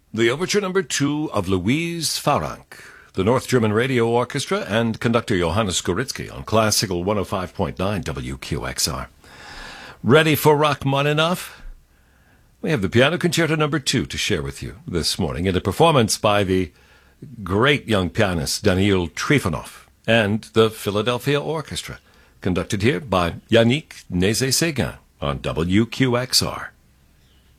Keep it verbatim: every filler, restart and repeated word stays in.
The overture number two of Louise Farranc, the North German Radio Orchestra, and conductor Johannes Goritsky on Classical one oh five point nine W Q X R. Ready for Rachmaninoff? We have the Piano Concerto number two to share with you this morning in a performance by the great young pianist Daniil Trifonov and the Philadelphia Orchestra, conducted here by Yannick Nézet-Séguin on W Q X R.